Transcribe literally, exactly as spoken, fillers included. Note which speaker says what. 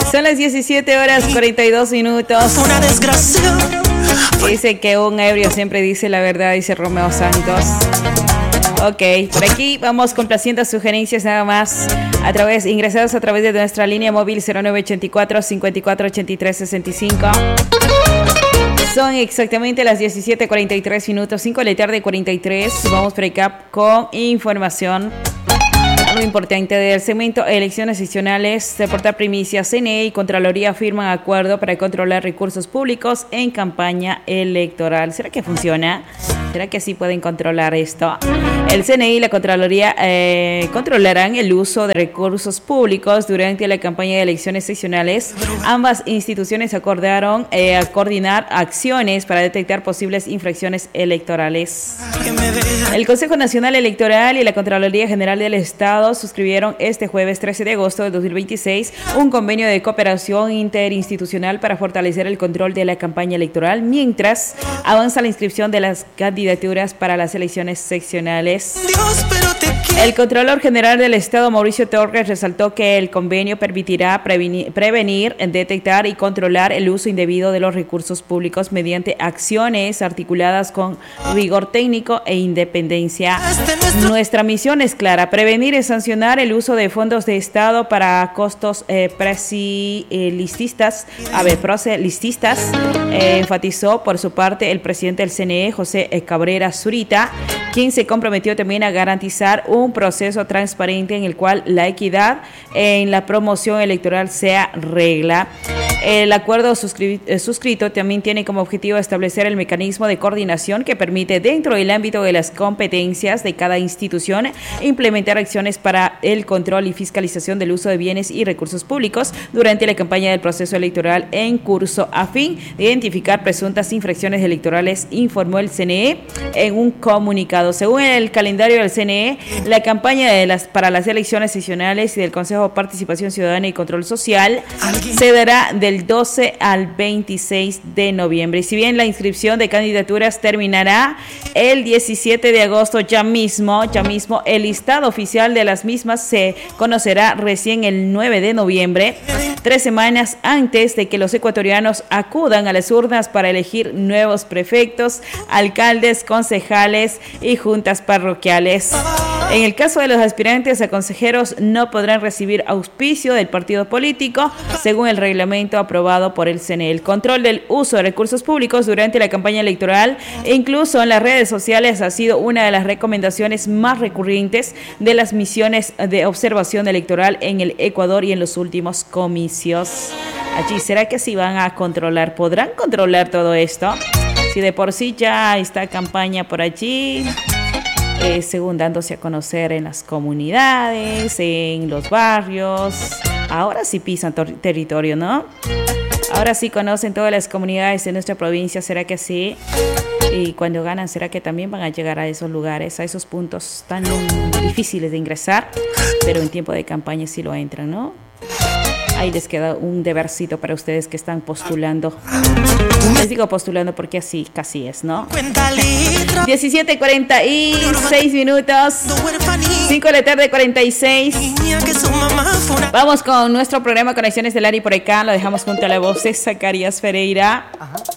Speaker 1: Son las diecisiete horas cuarenta y dos minutos.
Speaker 2: Una desgracia.
Speaker 1: Dice que un ebrio siempre dice la verdad, dice Romeo Santos. Ok, por aquí vamos complaciendo sugerencias nada más a través, ingresados a través de nuestra línea móvil cero nueve ochenta y cuatro, cincuenta y cuatro ochenta y tres sesenta y cinco. Son exactamente las diecisiete cuarenta y tres minutos, cinco de la tarde cuarenta y tres. Vamos por acá con información. Lo importante del segmento elecciones seccionales, reportar primicias. C N E y Contraloría firman acuerdo para controlar recursos públicos en campaña electoral. ¿Será que funciona? ¿Será que sí pueden controlar esto? El C N E y la Contraloría eh, controlarán el uso de recursos públicos durante la campaña de elecciones seccionales. Ambas instituciones acordaron eh, a coordinar acciones para detectar posibles infracciones electorales. El Consejo Nacional Electoral y la Contraloría General del Estado suscribieron este jueves trece de agosto de dos mil veintiséis un convenio de cooperación interinstitucional para fortalecer el control de la campaña electoral mientras avanza la inscripción de las candidaturas para las elecciones seccionales. El Contralor General del Estado, Mauricio Torres, resaltó que el convenio permitirá prevenir, prevenir, detectar y controlar el uso indebido de los recursos públicos mediante acciones articuladas con rigor técnico e independencia. Nuestra misión es clara: prevenir y sancionar el uso de fondos de Estado para costos eh, proselitistas, a ver, proselitistas, eh, enfatizó por su parte el presidente del C N E, José Cabrera Zurita, quien se comprometió también a garantizar un proceso transparente en el cual la equidad en la promoción electoral sea regla. El acuerdo suscri- suscrito también tiene como objetivo establecer el mecanismo de coordinación que permite, dentro del ámbito de las competencias de cada institución, implementar acciones para el control y fiscalización del uso de bienes y recursos públicos durante la campaña del proceso electoral en curso, a fin de identificar presuntas infracciones electorales, informó el C N E en un comunicado. Según el calendario del C N E, la campaña de las, para las elecciones seccionales y del Consejo de Participación Ciudadana y Control Social se dará del doce al veintiséis de noviembre. Y si bien la inscripción de candidaturas terminará el diecisiete de agosto, ya mismo, ya mismo el listado oficial de las mismas se conocerá recién el nueve de noviembre, tres semanas antes de que los ecuatorianos acudan a las urnas para elegir nuevos prefectos, alcaldes, concejales y juntas parroquiales. En el caso de los aspirantes a consejeros, no podrán recibir auspicio del partido político, según el reglamento aprobado por el C N E. El control del uso de recursos públicos durante la campaña electoral, e incluso en las redes sociales, ha sido una de las recomendaciones más recurrentes de las misiones de observación electoral en el Ecuador y en los últimos comicios. Allí, ¿será que sí van a controlar? ¿Podrán controlar todo esto? Si de por sí ya está campaña por allí, eh, según dándose a conocer en las comunidades, en los barrios, ahora sí pisan ter- territorio, ¿no? Ahora sí conocen todas las comunidades de nuestra provincia, ¿será que sí? Y cuando ganan, ¿será que también van a llegar a esos lugares, a esos puntos tan difíciles de ingresar? Pero en tiempo de campaña sí lo entran, ¿no? Ahí les queda un debercito para ustedes que están postulando. Les digo postulando porque así casi es, ¿no? diecisiete cuarenta y seis minutos. cinco de la tarde, cuarenta y seis. Vamos con nuestro programa Conexiones del Ari por acá. Lo dejamos junto a la voz de Zacarías Ferreira.
Speaker 3: Ajá.